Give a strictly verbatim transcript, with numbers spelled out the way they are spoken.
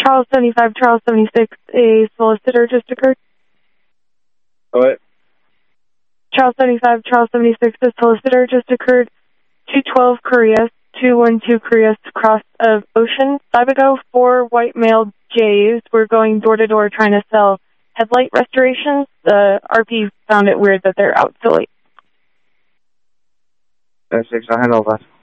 Charles seventy-five, Charles seventy-six, a solicitor just occurred. What? Charles seventy-five, Charles seventy-six, a solicitor just occurred. two twelve Korea, two one two Korea, cross of Ocean. Cybago, four white male Jays were going door to door trying to sell headlight restorations. The R P found it weird that they're out so late. That's six, I'll hand over.